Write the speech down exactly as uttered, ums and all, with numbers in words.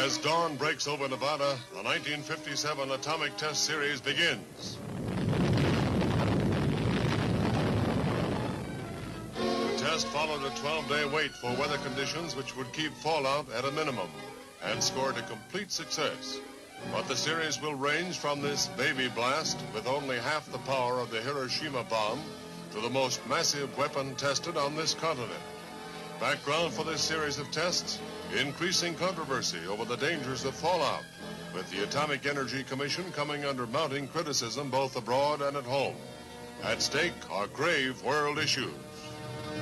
As dawn breaks over Nevada, the nineteen fifty-seven Atomic Test Series begins. The test followed a twelve-day wait for weather conditions which would keep fallout at a minimum and scored a complete success. But the series will range from this baby blast with only half the power of the Hiroshima bomb to the most massive weapon tested on this continent. Background for this series of tests, increasing controversy over the dangers of fallout, with the Atomic Energy Commission coming under mounting criticism both abroad and at home. At stake are grave world issues.